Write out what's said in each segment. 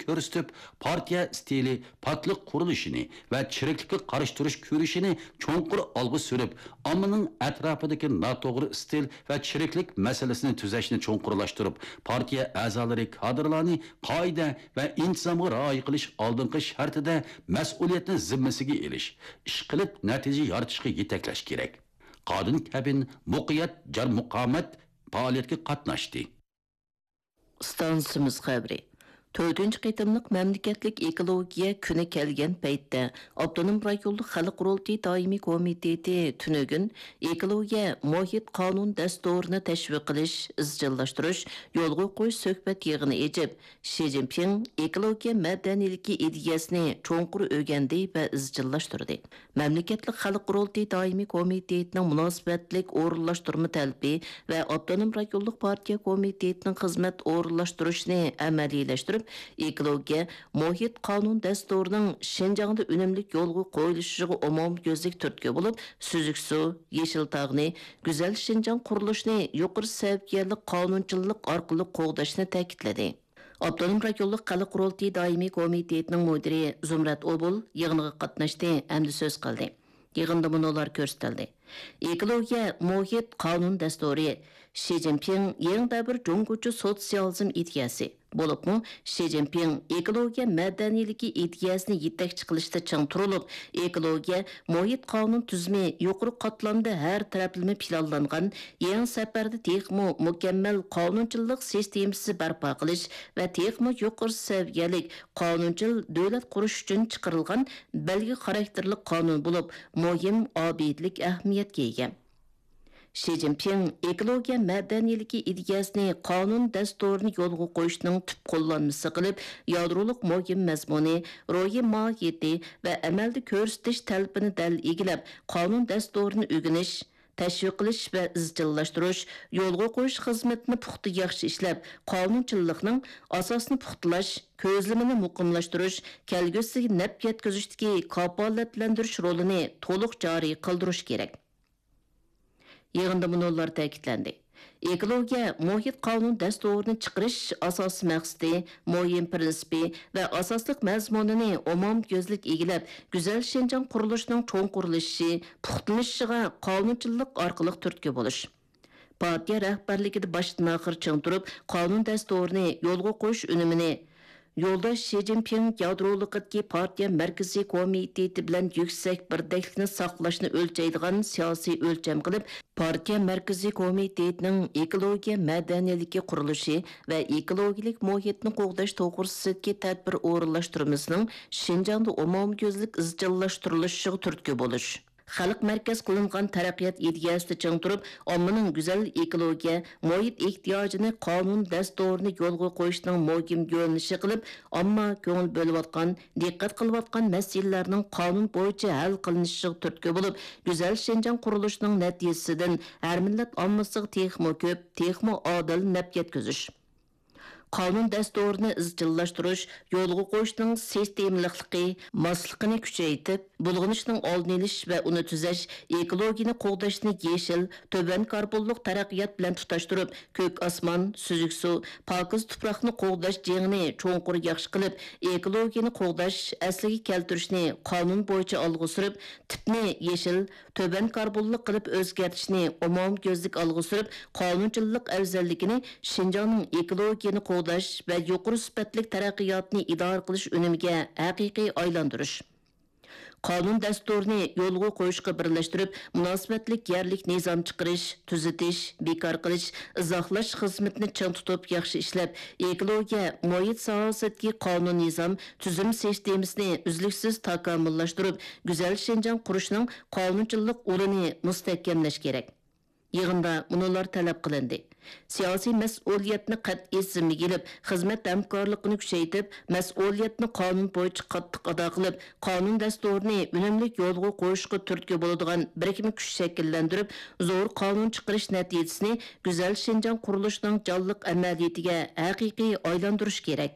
ko'rsatib, partiya stili, patliq qurilishini va chiriklikka qarshi turish ko'rishini cho'nqur olg'a surib, ommaning atrofidagi noto'g'ri stil va chiriklik masalasini tuzashni cho'nqurlashtirib, partiya a'zolari kadrlarni qoida va intizomga rioya qilish oldingi shartida mas'uliyatni zimmasiga elish, ish qilib natija yoritishga yetaklash kerak. Qodin kabin muqiyat jar muqomat faoliyatga qatnashdi. Stansimiz xabari. 4-cü qitimliq məmləkətlik ekologiya күні kelgan paytda Abdunum rayonluq xalq qurultayı daimi komiteti tünügün ekologiya muhit qanun dasturini təşviq qilish, izchillashtirish, yo'lga qo'yish suhbat yig'ini ejib, Xi Jinping ekologiya madaniyaligi ideyasini cho'nqur o'rgandi va izchillashtirdi. Məmləkətlik xalq qurultayı daimi komitetining munosabatlik o'rinlashtirma talbi va Abdunum rayonluq partiya komitetining xizmat o'rinlashtirishni amaliyylashtirib ekologiya muhit qanun dasturining Şinjan'da önümlük yolgu qo'yilishiga umum gözlük turtki bo'lib, Süzük su, Yeşil tağni, Güzel Şinjan qurilishini yuqori saviyali qonunchilik orqali qo'g'dashni ta'kidladi. Abdunum rayonluq xalq qurultayı daimi komitetining mudiri Zumrat Obul yig'inga qatnashdi hamda so'z qildi. Yig'inda bunalar ko'rsatildi. Ekologiya muhit qanun dasturi Xi Jinping yangi bir Jungguchu sotsializm ideyasi bo'libmi, Xi Jinping ekologiya madaniyaligi ideyasini yetakchi qilishda ching turilib, ekologiya muhit qonun tuzumi yuqori qatlamda har taraflama planlangan yangi safarda texmo mukammal qonunchilik sistemasi barpo qilish va texmo yuqori saviyalik qonunchil davlat qurish uchun chiqarilgan belgi xarakterli qonun bo'lib, muhim obidlik ahamiyatga ega. Xi Jinping ekologiya madaniyaligi ideyasini qonun dasturini yo'lga qo'yishning tub qo'llanmasi qilib, yadroliq muhim mazmuni, ro'yi mohiyati va amalda ko'rsatish talabini dal egilab, qonun dasturini o'rganish, tashviq qilish va izchillashtirish, yo'lga qo'yish xizmatini puxta yaxshi ishlab, qonunchilikning asosini puxtalash, ko'zlamini muqimlashtirish, kelgusiga naf yetkazishdagi kafolatlantirish rolini to'liq joriy qildirish kerak. Yig'inda bunalar ta'kidlandi. Ekologiya muhit qonun dasturini chiqarish asos maqsadi, muhim prinsipi va asosliq mazmunini umum ko'zlik egilab, Güzel Şinjan qurilishining cho'nqurlashishi, puxtalanishiga qonunchilik orqali turtki bo'lish. Partiya rahbarligida boshdan oxir ching turib, qonun dasturini yo'lga qo'yish unumini Yoldaş Xi Jinping yadroliqidagi partiya markaziy komiteti bilan yuksak birdaklikni saqlashni o'lchaydigan siyosiy o'lcham qilib, partiya markaziy komitetining ekologiya madaniyaligi qurilishi va ekologik muhitni qo'g'dash to'g'risidagi tadbir o'rinlashtirmasining Şinjanda umumko'zlik izchillashtirilishiga turtki bo'lish. Xalq markaz qilingan taraqqiyot ideyasida ching turib, ommaning go'zal ekologiya, muhit ehtiyojini qonun dasturini yo'lga qo'yishning muhim yo'nalishi qilib, omma ko'ngil bo'layotgan, diqqat qilayotgan masalalarning qonun bo'yicha hal qilinishiga turtki bo'lib, Güzel Şinjan qurilishining natijasidan har millat ommasiga texmo ko'p, texmo odil naf yetkazish. Qonun dasturini izchillashtirish, yo'lga qo'yishning sistemlikligi, mosligini kuchaytirib, bulg'anishning oldini olish va uni tuzash, ekologiyani qo'g'dashni yeshil, to'ban karbonliq taraqqiyot bilan tutashtirib, ko'k osmon, suzuk suv, pokiz tuproqni qo'g'dash jengini cho'nqur yaxshi qilib, ekologiyani qo'g'dash, asliga keltirishni qonun bo'yicha olg'a surib, tipni yeshil, to'ban karbonliq qilib o'zgartishni umumko'zlik olg'a surib, qonunchilik afzalligini Şinjanning ekologiyani qo'g'dash va yuqori sifatlik taraqqiyotni idora qilish unimiga haqiqiy aylantirish. Qonun dasturini yo'lga qo'yishga birlashtirib, munosabatlik yerlik nizom chiqarish, tuzatish, bekor qilish, izohlash xizmatini ching tutib yaxshi ishlab, ekologiya, muhit sohasidagi qonun nizom, tuzum sistemasini uzluksiz takomillashtirib, Güzel Şinjan qurishning qonunchilik o'rnini mustahkamlash kerak. Yig'inda bunalar talab qilindi. Siyosiy mas'uliyatni qat'iy zimmaga ilib, xizmat hamkorligini kuchaytirib, mas'uliyatni qonun bo'yicha qattiq ado qilib, qonun dasturini unumli yo'lga qo'yishga turtki bo'ladigan birikma kuch shakllantirib, zo'r qonun chiqarish natijasini Güzel Şinjan qurilishining jonliq amaliyatiga haqiqiy aylantirish kerak.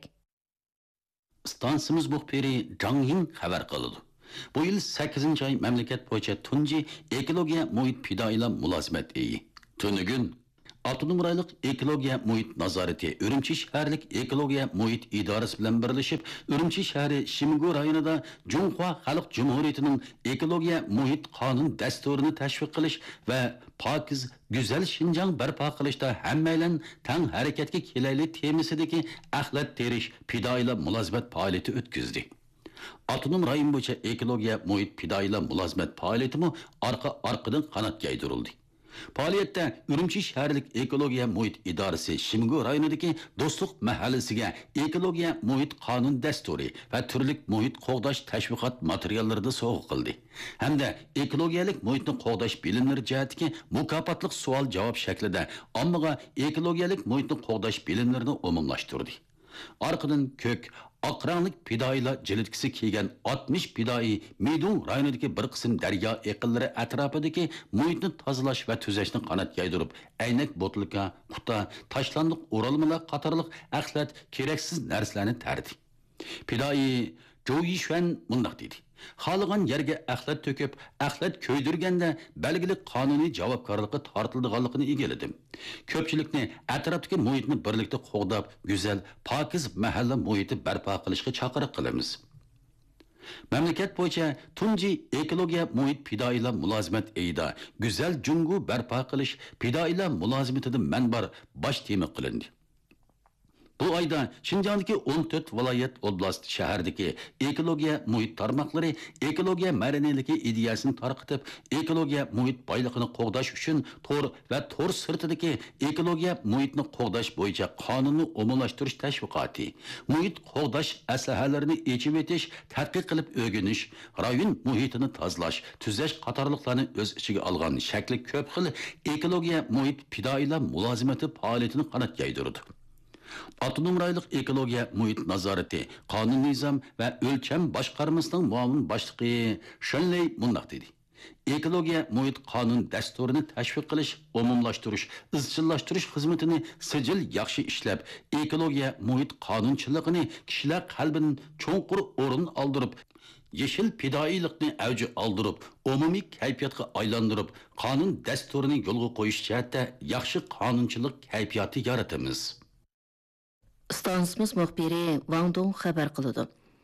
Stansimiz muxbiri Zhang Ying xabar qildi. Bu yil 8-ci ay mamlakat bo'yicha tunji ekologiya muhit fidoilar mulozimat eyi. Tunugün Avtonom rayonluq ekologiya muhit nazorati Urumchi shaharlik ekologiya muhit idorasi bilan birlashib, Urumchi shahri Shimgu rayonida Junhua Xalq Cumhuriyatining ekologiya muhit qonun dasturini tashviq qilish va pokiz go'zal Shinjang barpo qilishda hammaylan tang harakatga kelayli temasidagi axlat terish fidoilar mulozimat faoliyati o'tkazdi. Avtonom rayon bo'yicha ekologiya muhit fidoilar mulozimat faoliyatimi orqadan qanot yaydirildi. Faoliyatda Urumchi shaharlik ekologiya muhit idorasi Shimgu rayonidagi Do'stlik mahallasiga ekologiya muhit qonun dasturi va turli muhit qo'g'dash tashviqot materiallarida sovg'a qildi. Hamda ekologiyalik muhitni qo'g'dash bilimlari jihatdagi mukofotlik savol-javob shaklida ommaga ekologiyalik muhitni qo'g'dash bilimlarini umumlashtirdi. Arqadan ko'k oq ranglik fidoilar jilidkisi kiygan 60 fidoi Meydun rayonidagi bir qism daryo yaqinlari atrofidagi muhitni tozalash va tuzashni qanot yaydirib, aynak botilka, quta, tashlandiq o'ralmalar qatorliq axlat keraksiz narsalarni tardi. Fidoi Zhou Yishuan mundaq dedi: Xohlagan yerga axlat to'kib, axlat ko'ydirganda belgili qonuniy javobgarlikka tortilganligini egalladim. Ko'pchilikni atrofdagi muhitni birlikda qo'g'dab, go'zal, pokiz mahalla muhiti barpo qilishga chaqiriq qilamiz. Mamlakat bo'yicha tunji ekologiya muhit fidoilar mulozimat eyida go'zal jungu barpo qilish fidoilar mulozimatidan manbar bosh tema qilindi. Bu ayda Şinjan'daki 14 vilayet oblast şeherdeki ekologiya muhit tarmoqlari ekologiya madaniyaligi ideyasini tarqitib, ekologiya muhit boyligini qo'g'dash uchun tor va tor sirtidagi ekologiya muhitni qo'g'dash bo'yicha qonunni umumlashtirish tashviqoti, muhit qo'g'dash aslahalarini yechib etish, tadqiq qilib o'rganish, rayon muhitini tozalash, tuzash qatorliqlarni o'z ichiga olgan shakli ko'p xil ekologiya muhit fidoilar mulozimati faoliyatini qanot yaydirdi. Avtonom rayonluq ekologiya muhit nazorati qonun nizam va o'lcham boshqarmasining muavin boshlig'i Shanley mundaq dedi: Ekologiya muhit qonun dasturini tashviq qilish, umumlashtirish, izchillashtirish xizmatini sijil yaxshi ishlab, ekologiya muhit qonunchiligini kishilar qalbidan cho'nqur o'rin oldirib, yeşil fidoilikni avji oldirib, umumiy kayfiyatga aylantirib, qonun dasturini yo'lga qo'yish jihatda yaxshi qonunchilik kayfiyati yaratamiz. Stansimiz muxbiri Wang Dong xabar qiladi.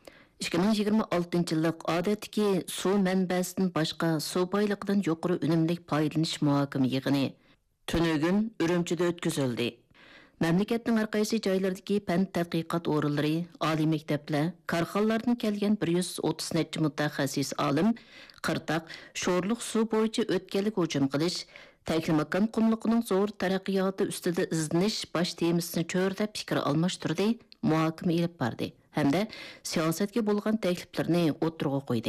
2026 yillik odatdagi suv manbasidan boshqa suv boyligidan yuqori unumli foydalanish muhokama yig'ini tunugun Urumchida o'tkazildi. Mamlakatning har qaysi joylaridagi fan tadqiqot o'rinlari, oliy maktablar, korxonalardan kelgan 130 necha mutaxassis olim qirtaq sho'rliq suv bo'yicha o'tganlik hujum qilish, Tayinmakon qumluqining zo'r taraqqiyoti ustida izlanish bosh temasini cho'rlab fikr almashtirdi, muhokama elib bordi hamda siyosatga bo'lgan takliflarni o'tirg'a qo'ydi.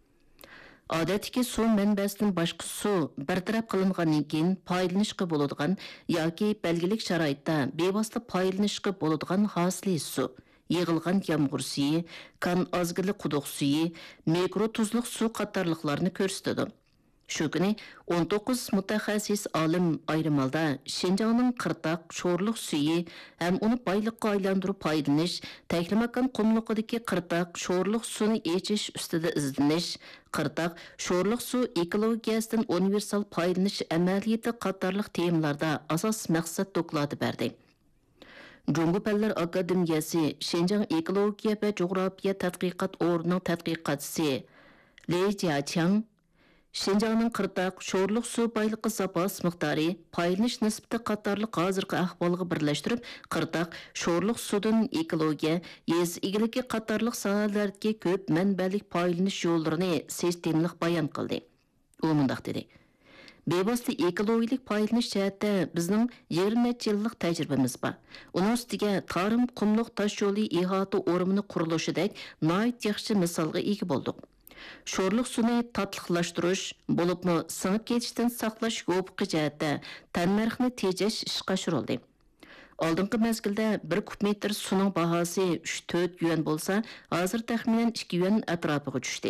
Odatdagi suv manbasidan boshqa suv bartaraf qilingandan keyin foydalanishga bo'ladigan yoki belgilik sharoitda bevosita foydalanishga bo'ladigan hosili suv, yig'ilgan yomg'ir suvi, kan ozgili quduq suvi, mikro tuzliq suv qatorliqlarni ko'rsatadi. Shu kuni 19 mutaxassis olim ayrim holda Şinjanning qirtaq sho'rliq suvi ham uni boyliqqa aylantirib foydalanish, Tayinmakon qumluqidagi qirtaq sho'rliq suvni echish ustida izlanish, qirtaq sho'rliq suv ekologiyasidan universal foydalanish amaliyoti qatorliq temalarda asos maqsad dokladi berdi. Jungu Fanlar Akademiyasi Şinjan ekologiya va jo'g'rofiya tadqiqot o'rnining tadqiqotchisi Li Jiachang Şinjanning qirtaq sho'rliq suv boyligi zapas miqdori, foydalanish nisbati qatorliq hozirgi ahvolga birlashtirib, qirtaq sho'rliq suvdan ekologiya, yez egiligi qatorliq sohalardagi ko'p manbalik foydalanish yo'llarini sistemlik bayon qildi. U mundaq dedi: Bevosita ekologik foydalanish jihatda bizning 20 necha yillik tajribamiz bor. Uning ustiga tarim qumluq tosh yo'li ihota o'rmini qurilishidek noit yaxshi misolga ega bo'ldik. Sho'rliq suvni tatliqlashtirish, bo'libmi singib ketishdan saqlash yo'piqi jihatda tannarxni tejash ishga oshirildi. Oldingi mezgilda 1 kub metr suvning bahosi 3-4 yuan bo'lsa, hozir taxminan 2 yuan atrofiga tushdi.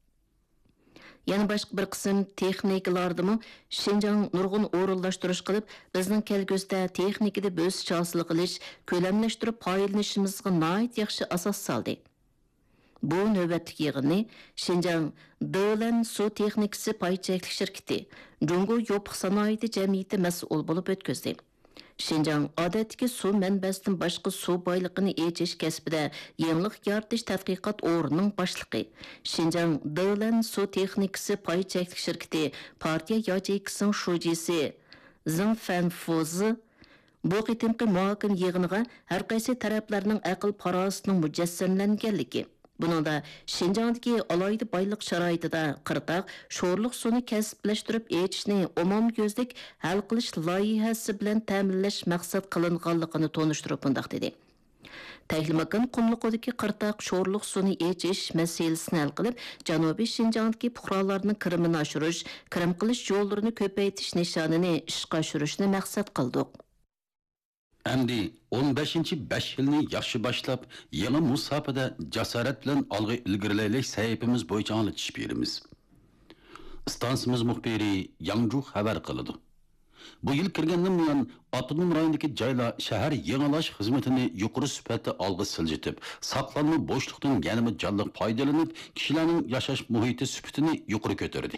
Yana boshqa bir qism texnikalardimi Şinjan nurg'un o'rinlashtirish qilib, bizning kelgusida texnikada bo'sish hosil qilish, ko'lamlashtirib foydalanishimizga nihoyat yaxshi asos soldi. Bu növbətlik yığını Şinjan Dölen Su Texnikisi pay cheklik şirketi, Jungo Yopiq Sanoati Jamiyati mas'ul bo'lib o'tkazdi. Шинжаң odatdagi suv manbasidan boshqa suv boyligini echish kasbida yangilik yaratish tadqiqot o'rnining boshlig'i. Шинжаң Dawlan suv texnikasi pay cheklik shirkati partiya yacheykining shujisi Zhang Fanfuzi bu qitimqi muhokim yig'iniga har qaysi taraflarning aql farosatining mujassamlanganligi. Buningda Шинжаңдagi alayda boylik sharoitida qirtaq sho'rliq suvni kasblashtirib echishni umumko'zlik hal qilish loyihasi bilan ta'minlash maqsad qilinganligini tonishtirib bundaq dedi. Təhlimakan qumluqdagi qirtaq sho'rliq suvni echish masalasini hal qilib, Janubiy Шинжаңdagi fuqarolarning kirimini oshirish, kirim qilish yo'llarini ko'paytirish nishonini ishga oshirishni maqsad qildik. Әмді 15-5 yılını yaxşı başlap, yeni musafada jasaret bilen algı ilgirleylik sahipimiz boyunca anlatış birimiz. Stansımız muhbiri Yangju haber kılıdı. Bu yıl kirgenden buyan Abdunum rayondaki cayla şehir yenilaş hizmetini yukarı süpette algı siljitip, saklanma boşluktan yanımı canlılık faydalanıp, kişilerin yaşaş muhiti süpetini yukarı götürdü.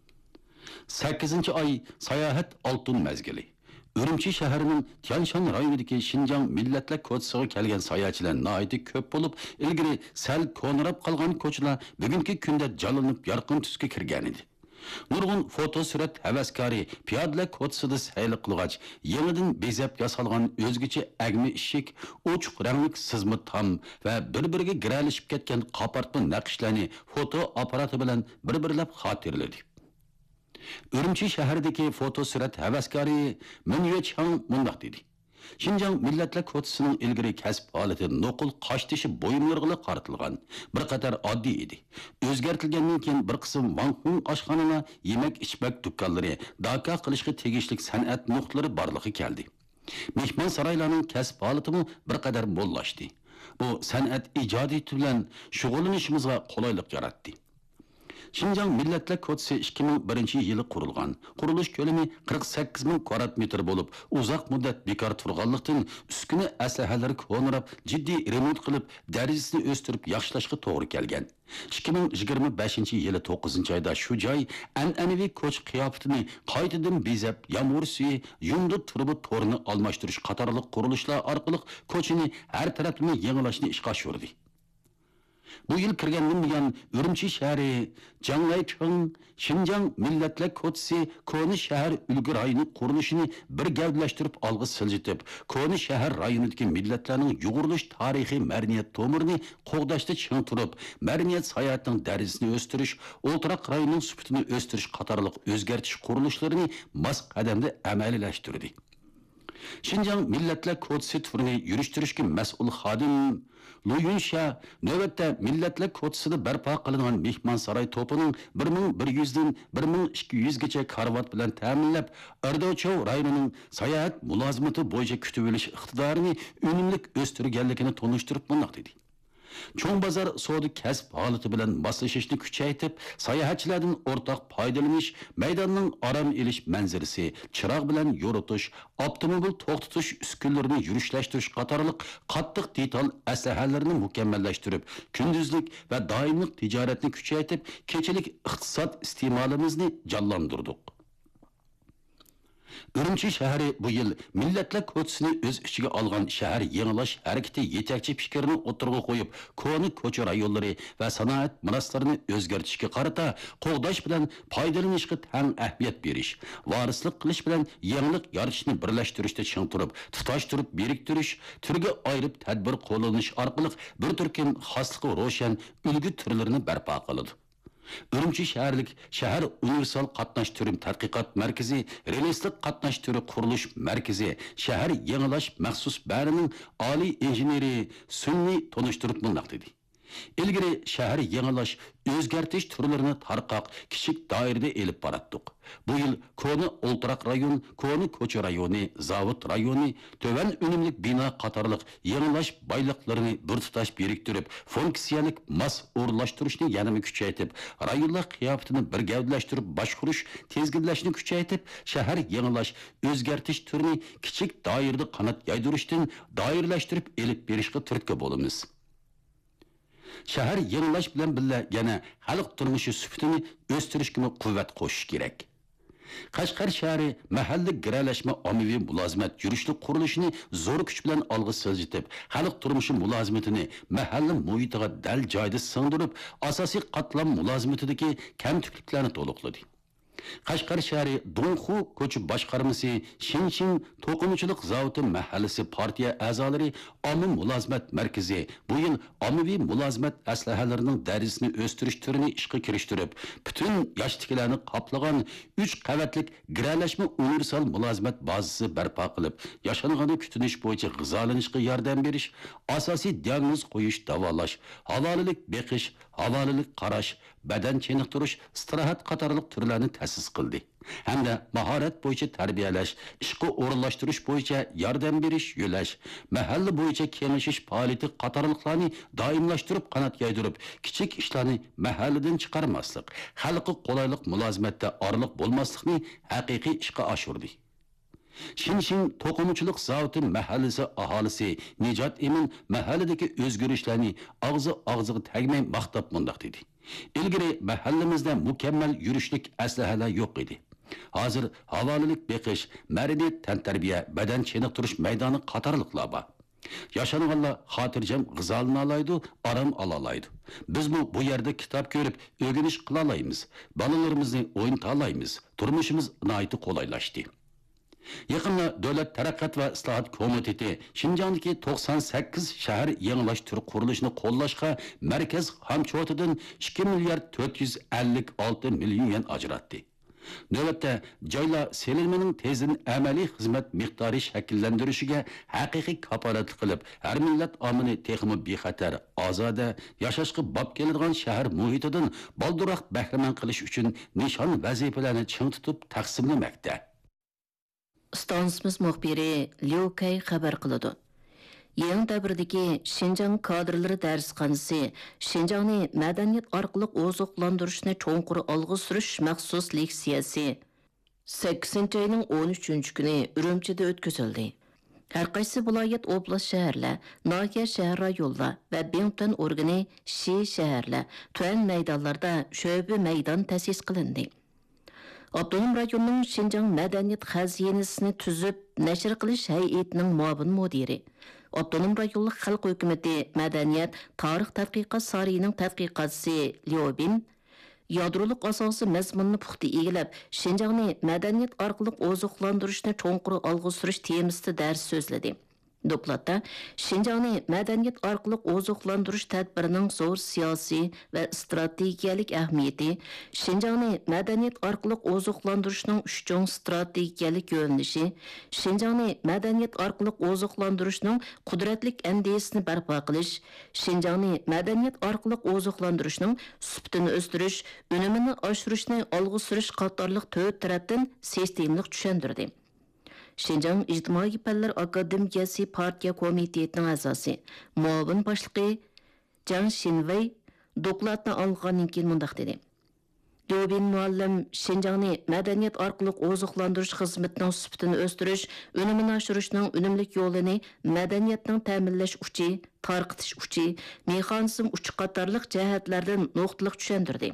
8. ay sayahat altın mezgili. Ürümçi şəhərinin Tianshan rayonidagi Шинжаң millatlar ko'chasiga kelgan sayohatchilar nihoyatda ko'p bo'lib, ilgari sal ko'nirab qolgan ko'chalar bugungi kunda jonlanib yorqin tusga kirgan edi. Nurg'un fotosurat havaskari piyodalar ko'chasida sayl qilg'ach, yangidan bezab yasalgan o'zgacha agmi ishik, ochiq rangli sızma tam va bir-biriga giralishib ketgan qapartma naqshlarni foto apparati bilan bir-birlab xotirladi. Ürümçi şəhərdəki fotosurat həvəskari Münye Chang mundaq dedi. Шинжаң millatlar ko'chasining ilgari kasb holati noqul qoshtishi bo'yinlarga qaratılgan bir qator oddiy edi. O'zgartilgandan keyin bir qism vanhun oshxonalar, yemak-ichmak do'konlari, daka qilishga tegishli san'at nuqtalari borligi keldi. Mehmon saroylarining kasb holati bir qadar mo'llashdi. Bu san'at ijodiyati bilan shug'ullanishimizga qulaylik yaratdi. Шинжаң millatlar ko'chasi 2001 yılı qurilgan. Qurilish ko'lami 48 ming kvadrat metr bo'lib, uzoq muddat bekor turganlikdan uskuna aslahalar ko'nirab, jiddiy remont qilib, darajasini o'stirib yaxshilashga to'g'ri kelgan. 2025 yılı 9 ayda shu joy an'anaviy ko'ch qiyofatini qaytadan bezab, yomg'ir suvi, yumdi turbi to'rini almashtirish qatorliq qurilishlar orqali ko'chani har tarafini yangilashni ishga oshirdi. Bu yıl kirgenden buyan Ürümçi şəhəri, Janlaychang, Шинжаң millatlar ko'chasi Koni shahar ulgu rayoni qurilishini bir gavdlashtirib algı siljitib, Koni shahar rayonidagi millatlarning yug'urilish tarixiy madaniyat tomirini qo'g'dashda ching turib, madaniyat sayohatining darajasini o'stirish, o'ltiraq rayonining sifatini o'stirish qatorliq o'zgartish qurilishlarini mas qadamda amaliyalashtirdi. Шинжаң millatlar ko'chasi turini yurishtirishga mas'ul xodim Luyunsha navbatda millatlar ko'chasida barpo qilingan mehmonsaroy to'pining 1100 dan 1200 gacha karvat bilan ta'minlab, Ardochov rayonining sayohat mulozimati bo'yicha kutib olish iqtidorini unumli o'stirganligini tonishtirib bundoq dedi. Cho'ng bozor savdo kasb holati bilan moslashishni kuchaytirib, sayohatchilardan o'rtoq foydalanish, maydonning orom elish manzarasi, chiroq bilan yoritish, avtomobil to'xtatish uskunalarini yurishlashtirish qatorliq qattiq detal aslahalarni mukammallashtirib, kunduzlik va doimlik tijoratni kuchaytirib, kechilik iqtisod iste'molimizni jonlantirdik. Ürümçi şəhəri bu yıl millatlar ko'chasini o'z ichiga olgan shahar yangilash harakati yetakchi fikrini o'tirg'a qo'yib, Koni ko'cha rayonlari va sanoat munosabatlarini o'zgartirishga qarata qo'g'dash bilan foydalanishga tang ahamiyat berish, varislik qilish bilan yangilik yaratishni birlashtirishda ching turib, tutashtirib biriktirish, turga ayirib tadbir qo'llanish orqali bir turkum xosligi ro'shan ulgu turlarini barpo qiladi. Ürümçi şəhərlik şəhər universal qatnaş türüm tədqiqat mərkəzi, realistik qatnaş türü quruluş mərkəzi, şəhər yangilash məxsus bərinin ali injeneri Sunni tonuşturub bundaq dedi. İlgiri şəhər yangilash o'zgartish turlarini tarqoq kichik doirada elib boratdik. Bu yil Koni o'ltiraq rayon, Koni ko'cha rayoni, Zavod rayoni, Töven unumlik bino qatorliq yangilash boyliqlarini bir tutash biriktirib, funksiyalik mas o'rlashtirishni yanada kuchaytirib, rayonlar qiyofatini bir gavdlashtirib, boshqarish, tezginlashni kuchaytirib, shahar yangilash o'zgartish turini kichik doirada qanot yaydirishdan doirlashtirib elib berishga turtki bo'lamiz. Şəhər yenilash bilan birga yana xalq turmushi sifatini o'stirishga quvvat qo'shish kerak. Qashqar shahri mahalliy giralashma ommaviy mulozimat yurishli qurilishini zo'r kuch bilan olg'a siljitib, xalq turmushi mulozimatini mahalla muhitiga dal joyda singdirib, asosiy qatlam mulozimatidagi kamtukliklarni to'liqladi. Qashqar shahri Donxu ko'chi boshqarmasi Shinshin to'qimachilik zavodi mahallasi partiya a'zolari ommaviy mulozimat markazi bu yil ommaviy mulozimat aslahalarining darajasini o'stirish turini ishga kirishtirib, butun yoshliklarni qoplagan 3 qavatlik giralashma universal mulozimat bazasi barpo qilib, yashangani kutinish bo'yicha g'izolanishga yordam berish, asosiy diagnoz qo'yish, davolash, havolilik beqish, havolilik qarash, badan cheniqtirish, istirohat qatorliq turlarni ta'sis qildi. Hamda mahorat bo'yicha tarbiyalash, ishga o'rinlashtirish bo'yicha yordam berish, yo'lash, mahalla bo'yicha kengashish faoliyati qatorliqlarni doimlashtirib, qanot yaydirib, kichik ishlarni mahalladan chiqarmaslik, xalqqa qulaylik mulozimatda orliq bo'lmaslikni haqiqiy ishga oshirdi. Shinshin to'qimachilik zavodi mahallasi aholisi Nijot Emin mahalladagi o'zgarishlarni og'ziga tagmay maqtab mundaq dedi. İlgari mahallamizda mukammal yurishlik aslahalar yo'q edi. Hozir havolilik beqish, ma'rifat, tantarbiya, badan cheniqtirish maydoni qatorliqlar bor. Yaşananlar xotirjam g'izalanalaydi, aram olalaydi. Biz bu yerda kitob ko'rib, o'rganish qilalaymiz. Bolalarimizni o'yintalaymiz. Turmushimiz nihoyat qulaylashdi. Yaqinda Davlat taraqqiyot va islohot komiteti Şinjandagi 98 shahar yangilashtirish qurilishini qo'llashga markaz hamchotidan 2 milliard 456 million yuan ajratdi. Navbatda joylar seliminin tezin amaliy xizmat miqdori shakllantirishiga haqiqiy kapolatlik qilib, har millat omini texmi bexatar, ozoda yashashga bob keladigan shahar muhitidan bolduroq bahramand qilish uchun nishon vazifalarni ching tutib taqsimlamoqda. Stansimiz muxbiri Liu Kay xabar qiladi. Yangi davrdagi Şinjan kadrlari darsxonasi Şinjanni madaniyat orqali oziqlantirishni cho'nqur olg'a surish maxsus leksiyasi 8-oyning 13-kuni Urumchida o'tkazildi. Har qaysi viloyat oblast shaharlar, noya shahar rayonlar va Bington organi Shi shaharlar tuan maydonlarda sho'ba maydon ta'sis qilindi. Abdunum rayonunun Şinjan madaniyat xazinasini tuzib nashr qilish hay'atining muavin mudiri, Abdunum rayonlik xalq hukumati madaniyat tarix tadqiqot sariyining tadqiqotchisi Liobin yadroliq asosi mazmunni puxta egilib, Şinjanni madaniyat orqali oziqlantirishni cho'nqur olg'a surish temasida dars so'zladi. Dokladda Şinjanni madaniyat orqali oziqlantirish tadbirining zo'r siyosiy va strategiyalik ahamiyati, Şinjanni madaniyat orqali oziqlantirishning 3 cho'ng strategiyalik yo'nalishi, Şinjanni madaniyat orqali oziqlantirishning qudratlik andisini barpo qilish, Şinjanni madaniyat orqali oziqlantirishning sifatini o'stirish, unumini oshirishni olg'a surish qatorliq 4 tarafdan sistemlik tushuntirdi. Şinjan İctimai Fanlar Akademiyasi Partiya Komitetining a'zosi, muavin boshlig'i Jang Shinwei dokladni olgandan keyin mundaq dedi. Liobin muallim Şinjanni madaniyat orqali oziqlantirish xizmatining sifatini o'stirish, unumini oshirishning unumlik yo'lini madaniyatning ta'minlash uchi, tarqitish uchi, mexanizm uchi qatorliq jihatlardan nuqtaliq tushuntirdi.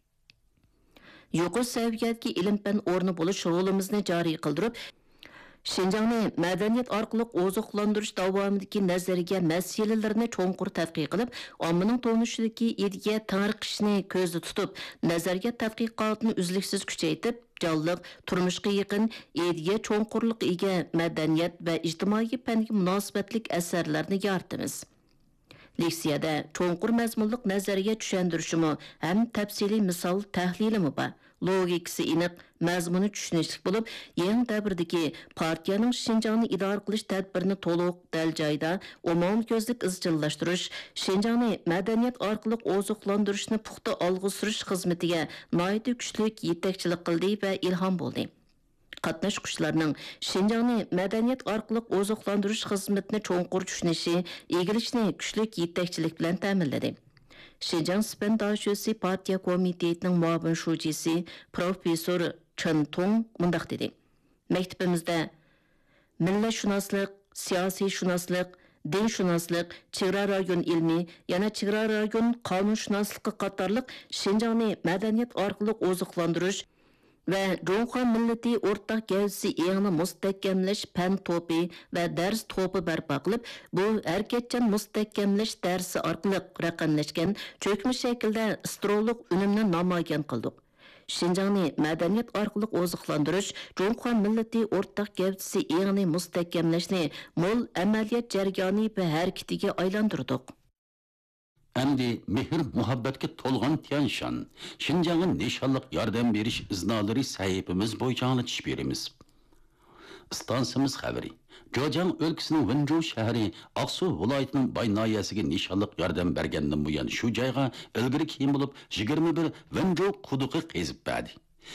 Yuqori saviyadagi ilm-fan o'rni bo'lish rolimizni joriy qildirib, Şinjanni madaniyat orqali oziqlantirish davomidagi nazariya masalalarni cho'nqur tadqiq qilib, ommaning tonishidagi ideya tanqishni ko'zda tutib, nazariya tadqiqotini uzluksiz kuchaytirib, jonliq, turmushga yaqin, ideya cho'nqurliq ega madaniyat va ijtimoiy fanga munosabatlik asarlarni yaratamiz. Leksiyada cho'nqur mazmunliq nazariya tushuntirishimi ham tafsiliy misol tahlilimi bor. Logikasi aniq, mazmuni tushunishlik bo'lib, yangi davrdagi partiyaning Şinjanni idora qilish tadbirini to'liq dal joyda umumko'zlik izchillashtirish, Şinjanni madaniyat orqali oziqlantirishni puxta olg'a surish xizmatiga nihoyat kuchli yetakchilik qildi va ilhom bo'ldi. Qatnashquchilarning Şinjanni madaniyat orqali oziqlantirish xizmatini cho'nqur tushunishi, egilishni kuchli yetakchilik bilan ta'minladi. Şinjan Spendaşösi Partiya Komitetining muavin shujisi Professor Chen Tong mundaq dedi. Maktabimizda millatshunoslik, siyosiyshunoslik, dinshunoslik, chegara rayon ilmi, yana chegara rayon qonunshunosligi qatorliq Şinjanni madaniyat orqali oziqlantirish, va Жоңқа millati o'rtaq gavzisi еңni mustahkamlash fan to'pi va dars to'pi barpo qilib, bu harakatchan mustahkamlash darsi orqali raqamlashgan cho'kma shaklda astrolog unumni namoyon qildik. Şinjanni madaniyat orqali oziqlantirish, Жоңқа millati o'rtaq gavzisi еңni mustahkamlashni mo'l amaliyot jarayoni va harakatiga aylantirdik. Әмді мехір muhabbatga to'lgan Tianshan, Şinjan'ın nişanlıq yardım beriş iznalari sahipimiz boyunca anlatış berimiz. Stansımız xəbəri. Jojang өлkəsinin Wenzhou şəhəri Aqsu vilayətinin Bay nahiyəsiga nişanlıq yardım bergəndən bu yan şu joyga ilgiri keyin bo'lib 21 Wenzhou quduqi qezib berdi.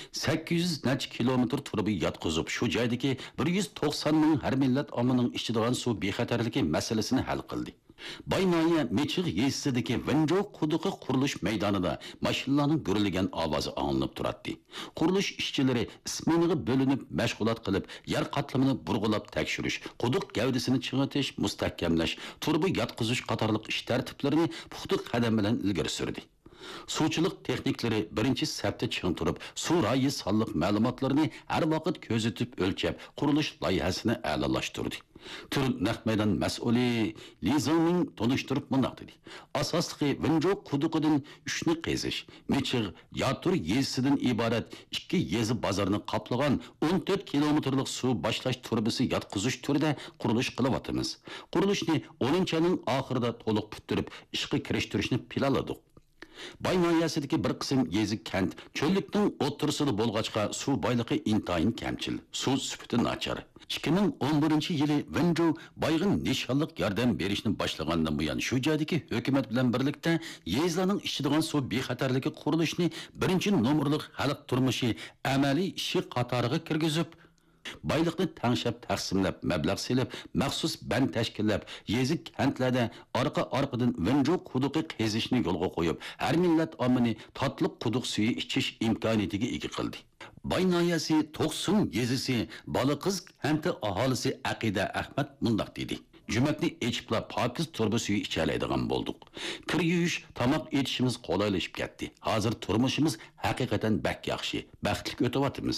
800 necha kilometr turbi yatqizib shu joydagi 190 ming har millat omining ichidigan suv bexatarligi masalasini hal qildi. Baynoya Mechiq yezisidagi Wenzhou quduqi qurilish maydonida mashinalarning gurilgan ovozi anglanib turadi. Qurilish ishchilari isminiga bo'linib mashg'ulot qilib, yer qatlamini burg'ulab tekshirish, quduq gavdasini chig'itish, mustahkamlash, turbi yatqizish qatorliq ish tartiblarini puxta qadam bilan ilgari surdi. Suvchilik texniklari birinchi safda chiqib turib, suv rayi sonliq ma'lumotlarini har vaqt ko'zitib o'lchab, qurilish loyihasini a'lolashtirdi. Tür naq maydon mas'uli Li Zongning tonishtirib mundoq dedi. Asosligi Wenzhou quduqidan 3 ni qazish, Mechiq Yatur yezisidan iborat 2 yezi bozorni qoplagan 14 kilometrlik suv boshlash turbisi yotqizish turida qurilish qilyapmiz. Qurilishni 10-yilning oxirida to'liq bitirib, ishga kirishtirishni planladik. Bay noyasidagi bir qism yezi kent cho'llikning o'ttirisida bo'lg'achqa suv boyligi intayin kamchil, suv sifati nachar. 2011-yili Wenzhou bayg'in nishonliq yordam berishni boshlagandan buyon shu joydagi hukumat bilan birlikda yezlarning ichidigan suv bexatarligi qurilishini birinchi nomerlik xalq turmushi amaliy ishi qatoriga kirgizib, bayliqni tangshab taqsimlab, mablag' selib, maxsus band tashkillab, yezi kentlarda orqa-orqadan Wenzhou quduqi qazishni yo'lga qo'yib, har millat omini tatliq quduq suvi ichish imkoniyatiga ega qildi. Bay noyasi To'qsun yezisi Baliqiz kenti aholisi Aqida Ahmad mundoq dedi. Jumatni echibla pokiz turba suvi ichalaydigan bo'ldik. Kir yuvish, tomoq etishimiz qolaylashib ketdi. Hozir turmushimiz haqiqatan bak yaxshi, baxtli o'tyapmiz.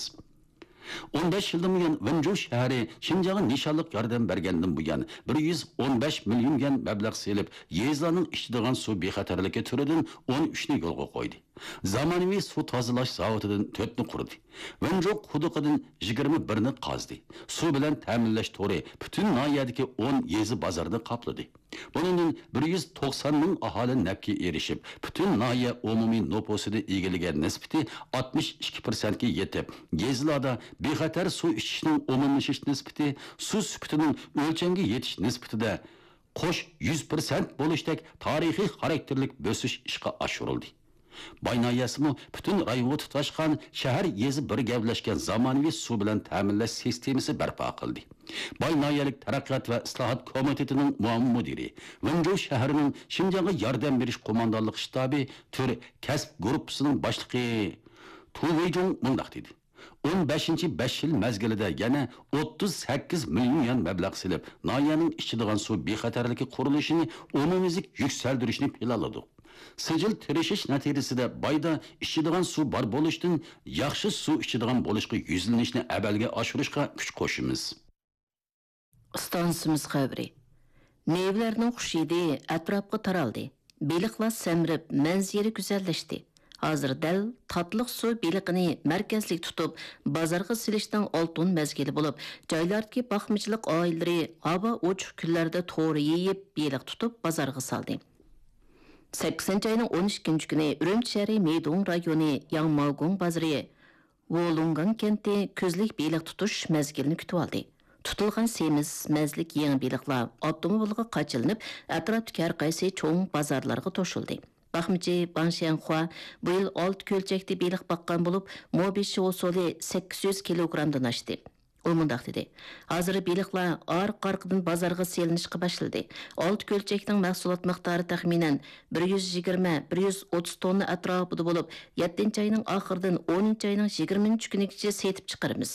15 yıldan buyon Wenzhou şəhəri Şinjan'a nişanlıq yardım bergəndən bu yan 115 milyon yen məbləğ selib, yezlarının iştidigan su bexatarligi türüdün 13'ni yolga qoydu. Zamanıvi su tazılaş zavodidan 4'ni qurdi. Wenzhou quduqidan 21'ni qazdi. Su bilan ta'minlash to'ri bütün nahiyadagi 10 yezi bozorni qopladi. Buningdan 190 ming aholi nafga erishib, bütün nahiya umumiy nüfusida egillagan nisbati 62% ga yetib, yezlarda bexatar suv ichishning umumlashish nisbati suv sifatining o'lchamga yetish nisbatida qo'sh 100% bo'lishdek tarixiy xarakterlik bo'sish ishga oshirildi. Bay noyasimi bütün rayonga tutashgan shahar yezi bir gavlashgan zamonaviy suv bilan ta'minlash sistemasi barpo qildi. Bay noyalik taraqqiyot va islohot komitetining muavin mudiri, Wenzhou shahrining Şinjan'a yordam berish qo'mondonlik shtabi tur kasb guruhisining boshlig'i Tu Weijong mundoq dedi. 15 yil mezgilida yana 38 milyon yen mablag' silib, noyaning ichidigan suv bexatarligi qurilishini umumiylik yuksaltirishni planladik. Sijil tirishish natijasida bayda ichidigan suv bor bo'lishdan yaxshi suv ichidigan bo'lishga yuzlanishni amalga oshirishga kuch qo'shimiz. Stansimiz xabari. Mevlarning xushidi atrofga taraldi. Beliqlar samrib, manzari go'zallashdi. Hozir dal tatliq suv beliqini markazlik tutib, bozorga silishdan oltin mezgili bo'lib, joylardagi baxmichilik oilalari havo ochiq kunlarda to'g'ri yeyib, beliq tutib bozorga saldi. 8-ayning 12 kuni Urumchi shahri Meydong rayoni Yangmaogung bozori Wolungan kenti ko'zlik beliq tutish mezgilini kutib oldi. Tutilgan semiz, mazlik yangi beliqlar avtomobilga qachilinib, atrofdagi har qaysi cho'ng bozorlarga to'shildi. Baxmichi Bang Xianhua bu yil 6 ko'lchakda beliq baqqan bo'lib, mobishi usuli 800 kilogramdan oshdi. U mundaq dedi. Hozir beliqlar orqa-orqadan bozorga selinishga boshladi. 6 ko'lchakning mahsulot miqdori taxminan 120-130 tonna atrofida bo'lib, 7-oyning oxiridan 10-oyning 20-kunigacha setib chiqaramiz.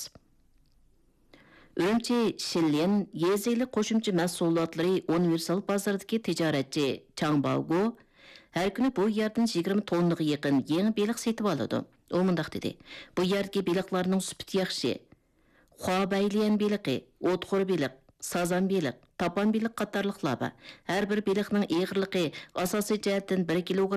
Urumchi Shilyan yezili qo'shimcha mahsulotlari universal bozoridagi tijoratchi Chang Baogu har kuni bu yerdan 20 tonnaga yaqin yangi beliq setib oladi. U mundaq dedi. Bu yerdagi beliqlarning sifati yaxshi. Xuabəyliyan beliqi, o'txo'r beliq, sazan beliq, tapan beliq qatarlıqlar bor. Har bir beliqning eg'irligi asosiy jihatdan 1 kg